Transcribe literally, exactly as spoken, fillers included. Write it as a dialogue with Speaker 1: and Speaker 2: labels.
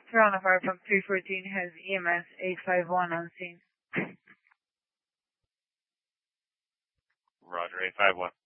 Speaker 1: Toronto Fire Pump three fourteen has E M S eight five one on scene.
Speaker 2: Roger, eight five one.